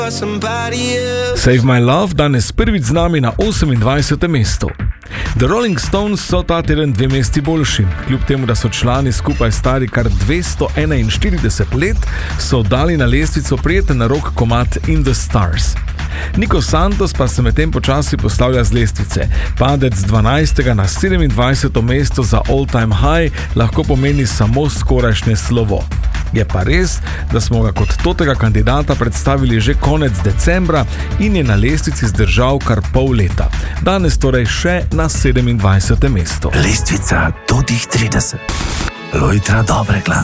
Save My Love danes prvič z nami na 28. mestu. The Rolling Stones so ta teden 2 mesti boljši. Kljub temu, da so člani skupaj stari kar 241 let, so dali na lestvico prijeten rock komad In the Stars. Nico Santos pa se medtem počasi postavlja z lestvice. Padec z 12. na 27. mesto za All Time High lahko pomeni samo skorajšnje slovo. Je pa res, da smo ga kot totega kandidata predstavili že konec decembra in je na lestvici zdržal kar pol leta. Danes torej še na 27. mestu. Lestvica do tih 30. Lojtra dobre glas.